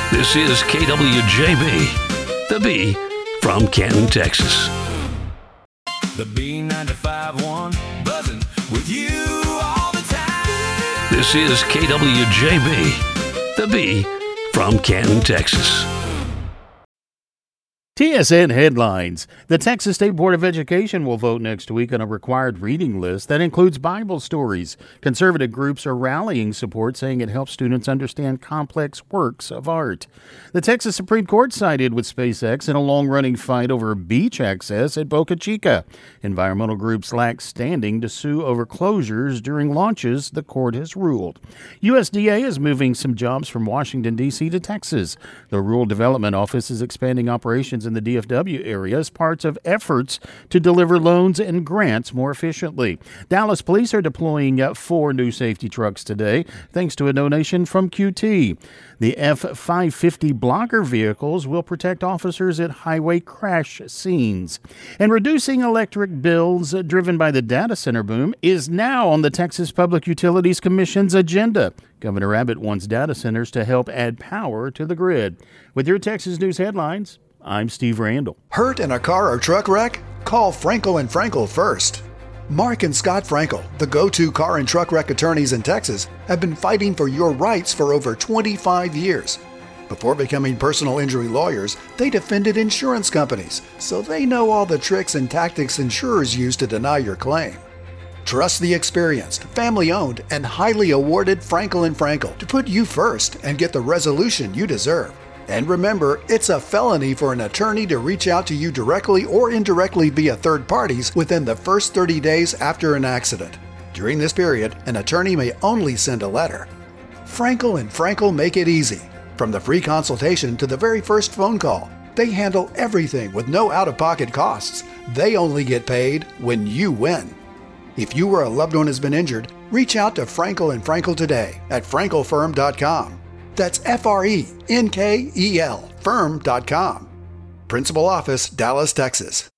This is KWJB, the B from Canton, Texas. The B95.1 buzzing with you all the time. This is KWJB, the B from Canton, Texas. TSN headlines. The Texas State Board of Education will vote next week on a required reading list that includes Bible stories. Conservative groups are rallying support, saying it helps students understand complex works of art. The Texas Supreme Court sided with SpaceX in a long-running fight over beach access at Boca Chica. Environmental groups lack standing to sue over closures during launches, the court has ruled. USDA is moving some jobs from Washington, D.C. to Texas. The Rural Development Office is expanding operations in the DFW area as parts of efforts to deliver loans and grants more efficiently. Dallas police are deploying 4 new safety trucks today, thanks to a donation from QT. The F-550 blocker vehicles will protect officers at highway crash scenes. And reducing electric bills driven by the data center boom is now on the Texas Public Utilities Commission's agenda. Governor Abbott wants data centers to help add power to the grid. With your Texas News headlines, I'm Steve Randall. Hurt in a car or truck wreck? Call Frankel & Frankel first. Mark and Scott Frankel, the go-to car and truck wreck attorneys in Texas, have been fighting for your rights for over 25 years. Before becoming personal injury lawyers, they defended insurance companies, so they know all the tricks and tactics insurers use to deny your claim. Trust the experienced, family-owned, and highly awarded Frankel & Frankel to put you first and get the resolution you deserve. And remember, it's a felony for an attorney to reach out to you directly or indirectly via third parties within the first 30 days after an accident. During this period, an attorney may only send a letter. Frankel & Frankel make it easy. From the free consultation to the very first phone call, they handle everything with no out-of-pocket costs. They only get paid when you win. If you or a loved one has been injured, reach out to Frankel & Frankel today at frankelfirm.com. That's F-R-E-N-K-E-L, firm.com. Principal Office, Dallas, Texas.